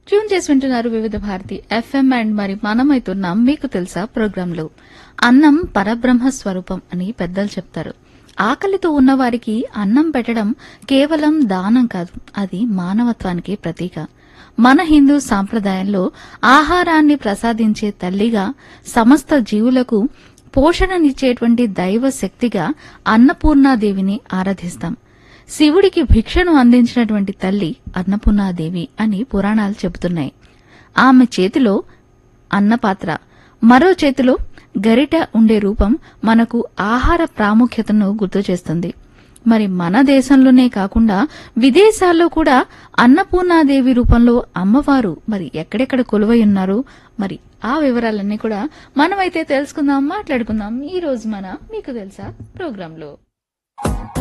Tune చేసి వింటున్నారు వివిధ భారతి ఎఫ్ఎం అండ్ మరి మనమైతున్నాం మీకు తెలుసా ప్రోగ్రాంలో. అన్నం పరబ్రహ్మ స్వరూపం అని పెద్దలు చెప్తారు. ఆకలితో ఉన్నవారికి అన్నం పెట్టడం కేవలం దానం కాదు, అది మానవత్వానికి ప్రతీక. మన హిందూ సాంప్రదాయంలో ఆహారాన్ని ప్రసాదించే తల్లిగా, సమస్త జీవులకు పోషణనిచ్చేటువంటి దైవ శక్తిగా అన్నపూర్ణాదేవిని ఆరాధిస్తాం. శివుడికి భిక్షను అందించినటువంటి తల్లి అన్నపూర్ణాదేవి అని పురాణాలు చెబుతున్నాయి. ఆమె చేతిలో అన్నపాత్ర, మరో చేతిలో గరిట ఉండే రూపం మనకు ఆహార ప్రాముఖ్యతను గుర్తు చేస్తుంది. మరి మన దేశంలోనే కాకుండా విదేశాల్లో కూడా అన్నపూర్ణాదేవి రూపంలో అమ్మవారు మరి ఎక్కడెక్కడ కొలువై ఉన్నారు, మరి ఆ వివరాలన్నీ కూడా మనమైతే తెలుసుకుందాం, మాట్లాడుకుందాం ఈ రోజు మన మీకు తెలుసా ప్రోగ్రాంలో.